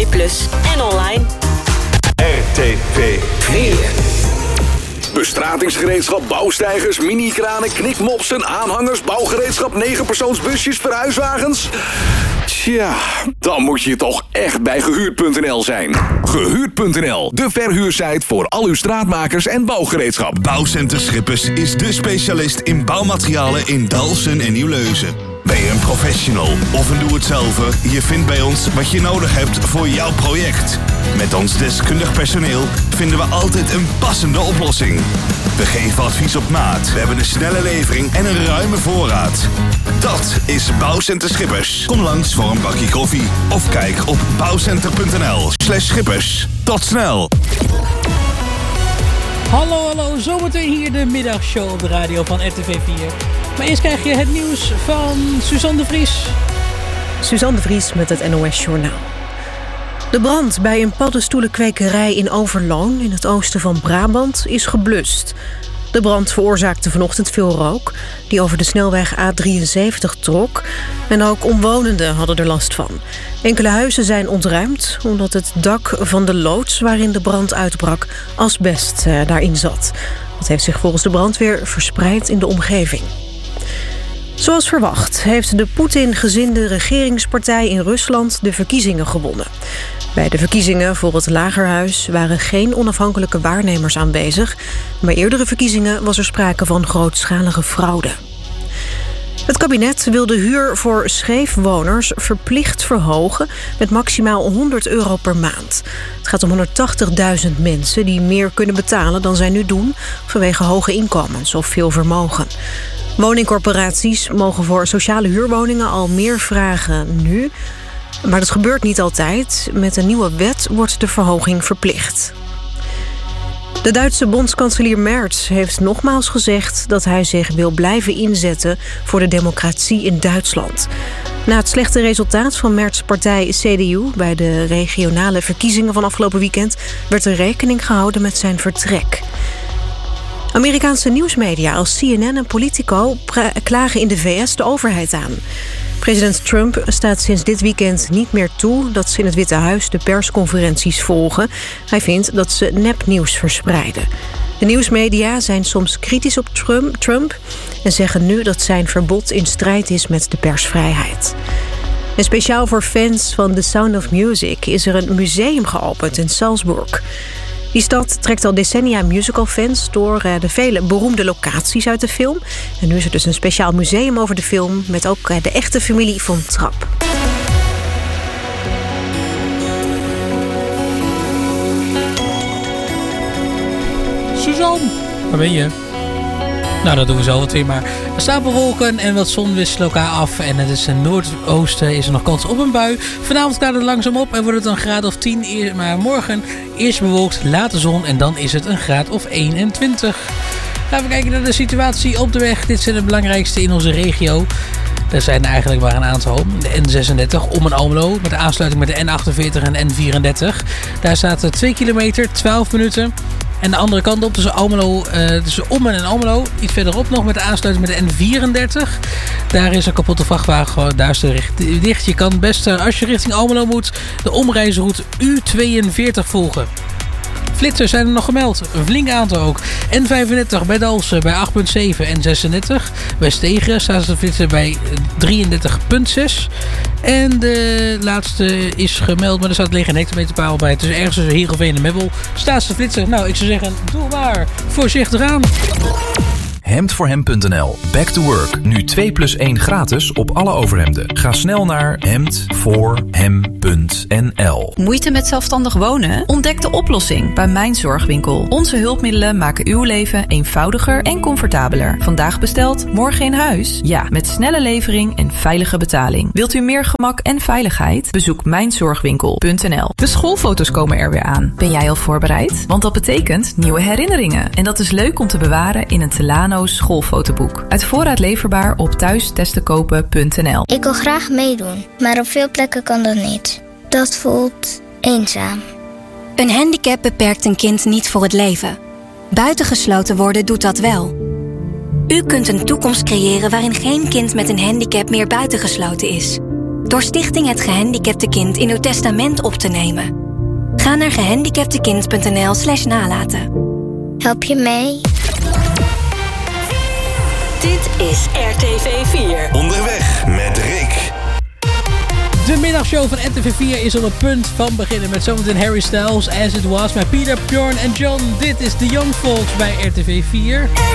DAB+ en online. RTV 4. Bestratingsgereedschap, bouwsteigers, mini-kranen, knikmopsen, aanhangers, bouwgereedschap, 9-persoonsbusjes, verhuiswagens. Tja, dan moet je toch echt bij Gehuurd.nl zijn. Gehuurd.nl, de verhuursite voor al uw straatmakers en bouwgereedschap. Bouwcenter Schippers is de specialist in bouwmaterialen in Dalfsen en Nieuw-Leuzen. Ben je een professional of een doe-het-zelver? Je vindt bij ons wat je nodig hebt voor jouw project. Met ons deskundig personeel vinden we altijd een passende oplossing. We geven advies op maat. We hebben een snelle levering en een ruime voorraad. Dat is Bouwcenter Schippers. Kom langs voor een bakje koffie. Of kijk op bouwcenter.nl/schippers. Tot snel! Hallo, zometeen hier de middagshow op de radio van RTV 4. Maar eerst krijg je het nieuws van Suzanne de Vries. Suzanne de Vries met het NOS Journaal. De brand bij een paddenstoelenkwekerij in Overloon in het oosten van Brabant is geblust. De brand veroorzaakte vanochtend veel rook die over de snelweg A73 trok. En ook omwonenden hadden er last van. Enkele huizen zijn ontruimd omdat het dak van de loods waarin de brand uitbrak asbest daarin zat. Dat heeft zich volgens de brandweer verspreid in de omgeving. Zoals verwacht heeft de Poetin-gezinde regeringspartij in Rusland de verkiezingen gewonnen. Bij de verkiezingen voor het Lagerhuis waren geen onafhankelijke waarnemers aanwezig. Bij eerdere verkiezingen was er sprake van grootschalige fraude. Het kabinet wil de huur voor scheefwoners verplicht verhogen met maximaal €100 per maand. Het gaat om 180.000 mensen die meer kunnen betalen dan zij nu doen vanwege hoge inkomens of veel vermogen. Woningcorporaties mogen voor sociale huurwoningen al meer vragen nu, maar dat gebeurt niet altijd. Met een nieuwe wet wordt de verhoging verplicht. De Duitse bondskanselier Merz heeft nogmaals gezegd dat hij zich wil blijven inzetten voor de democratie in Duitsland. Na het slechte resultaat van Merz' partij CDU bij de regionale verkiezingen van afgelopen weekend werd er rekening gehouden met zijn vertrek. Amerikaanse nieuwsmedia als CNN en Politico klagen in de VS de overheid aan. President Trump staat sinds dit weekend niet meer toe dat ze in het Witte Huis de persconferenties volgen. Hij vindt dat ze nepnieuws verspreiden. De nieuwsmedia zijn soms kritisch op Trump en zeggen nu dat zijn verbod in strijd is met de persvrijheid. En speciaal voor fans van The Sound of Music is er een museum geopend in Salzburg. Die stad trekt al decennia musicalfans door de vele beroemde locaties uit de film. En nu is er dus een speciaal museum over de film met ook de echte familie von Trapp. Suzanne, waar ben je? Nou, dat doen we zo wat weer, maar er staan bewolken en wat zon wisselen elkaar af. En het is in noordoosten is er nog kans op een bui. Vanavond klaart het langzaam op en wordt het een graad of 10. Maar morgen eerst bewolkt, later zon en dan is het een graad of 21. Gaan we kijken naar de situatie op de weg. Dit zijn de belangrijkste in onze regio. Er zijn er eigenlijk maar een aantal. De N36 om en Almelo met de aansluiting met de N48 en N34. Daar staat 2 kilometer, 12 minuten. En de andere kant op, tussen Ommen en Almelo. Iets verderop nog met de aansluiting met de N34. Daar is een kapotte vrachtwagen. Daar is de dicht. Je kan best, als je richting Almelo moet, de omreisroute U42 volgen. Flitsers zijn er nog gemeld. Een flink aantal ook. N35 bij Dalfsen bij 8,7 en 36. Bij Stegen staan ze flitsen bij 33,6. En de laatste is gemeld, maar er staat liggen een hectometerpaal bij. Het is ergens tussen Heerenveen en Meppel. Staat ze flitsen. Nou, ik zou zeggen, doe maar. Voorzichtig aan. Hemdvoorhem.nl. Back to work. Nu 2+1 gratis op alle overhemden. Ga snel naar hemdvoorhem.nl. Moeite met zelfstandig wonen? Ontdek de oplossing bij Mijn Zorgwinkel. Onze hulpmiddelen maken uw leven eenvoudiger en comfortabeler. Vandaag besteld, morgen in huis? Ja, met snelle levering en veilige betaling. Wilt u meer gemak en veiligheid? Bezoek mijnzorgwinkel.nl. De schoolfoto's komen er weer aan. Ben jij al voorbereid? Want dat betekent nieuwe herinneringen. En dat is leuk om te bewaren in een Telano schoolfotoboek. Uit voorraad leverbaar op thuistesttekopen.nl. Ik wil graag meedoen, maar op veel plekken kan dat niet. Dat voelt eenzaam. Een handicap beperkt een kind niet voor het leven. Buitengesloten worden doet dat wel. U kunt een toekomst creëren waarin geen kind met een handicap meer buitengesloten is. door Stichting Het Gehandicapte Kind in uw testament op te nemen. Ga naar gehandicaptekind.nl/nalaten. Help je mee? Dit is RTV 4. Onderweg met Rick. De middagshow van RTV4 is op het punt van beginnen met zometeen Harry Styles, As It Was met Peter, Bjorn en John. Dit is The Young Folks bij RTV4.